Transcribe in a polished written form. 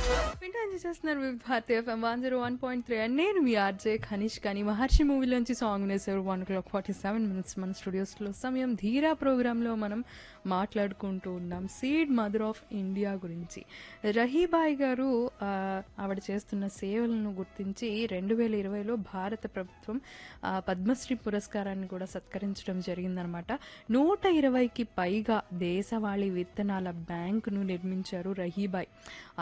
వింటూ ఎంజాయ్ చేస్తున్నారు వివిధ భారతి ఎఫ్ఎం 101.3 అండ్ నేను మీ ఆర్జే ఖనీష్ కానీ మహర్షి మూవీలోంచి సాంగ్ వేసారు 1:47 మన స్టూడియోస్లో సమయం ధీరా ప్రోగ్రాంలో మనం మాట్లాడుకుంటూ ఉన్నాం సీడ్ మదర్ ఆఫ్ ఇండియా గురించి. రహీబాయి గారు ఆవిడ చేస్తున్న సేవలను గుర్తించి 2020లో భారత ప్రభుత్వం పద్మశ్రీ పురస్కారాన్ని కూడా సత్కరించడం జరిగిందనమాట. 120కి పైగా దేశవాళీ విత్తనాల బ్యాంకును నిర్మించారు రహీబాయి.